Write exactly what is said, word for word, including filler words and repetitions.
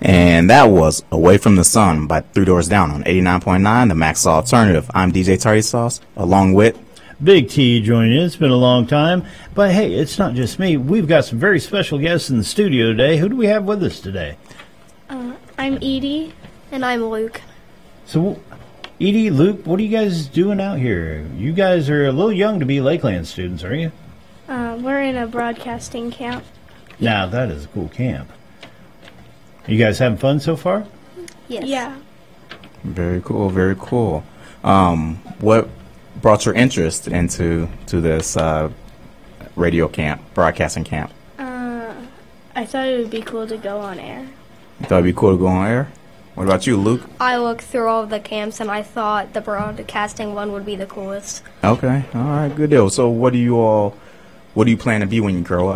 And that was Away from the Sun by Three Doors Down on eighty-nine point nine, the Max Alternative. I'm D J Tardy Sauce, along with Big T joining in. It's been a long time. But, hey, it's not just me. We've got some very special guests in the studio today. Who do we have with us today? Uh, I'm Edie. And I'm Luke. So, Edie, Luke, what are you guys doing out here? You guys are a little young to be Lakeland students, are you? Uh, we're in a broadcasting camp. Now, that is a cool camp. You guys having fun so far? Yes. Yeah. Very cool, very cool. Um, what brought your interest into to this uh, radio camp, broadcasting camp? Uh, I thought it would be cool to go on air. You thought it'd be cool to go on air? What about you, Luke? I looked through all of the camps and I thought the broadcasting one would be the coolest. Okay, all right, good deal. So, what do you all, what do you plan to be when you grow up?